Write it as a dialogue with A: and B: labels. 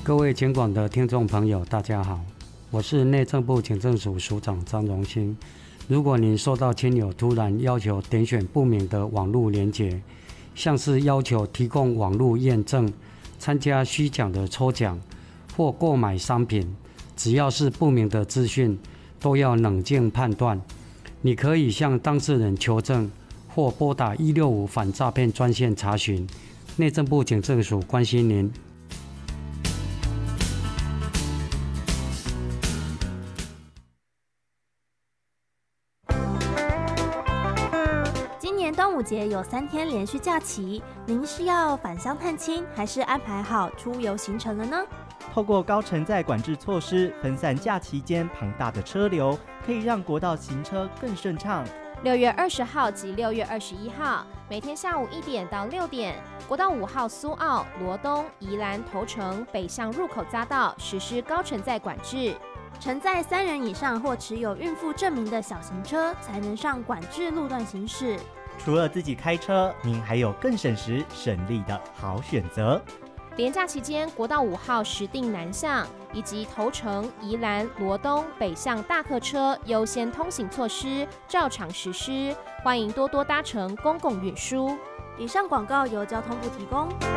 A: 各位警广的听众朋友，大家好，我是内政部警政署署长张荣兴。如果您收到亲友突然要求点选不明的网络连结，像是要求提供网络验证、参加虚假的抽奖或购买商品，只要是不明的资讯，都要冷静判断。你可以向当事人求证，或拨打165反诈骗专线查询。内政部警政署关心您。
B: 今年端午节有3天连续假期，您是要返乡探亲，还是安排好出游行程了呢？
C: 透过高承载管制措施，分散假期间庞大的车流，可以让国道行车更顺畅。
D: 6月20号及6月21号，每天下午1点到6点，国道5号苏澳、罗东、宜兰、头城北向入口匝道实施高承载管制，
B: 承载3人以上或持有孕妇证明的小型车才能上管制路段行驶。
C: 除了自己开车，您还有更省时省力的好选择。
D: 连假期间，国道5号石碇南向以及头城、宜兰、罗东北向大客车优先通行措施照常实施，欢迎多多搭乘公共运输。
B: 以上广告由交通部提供。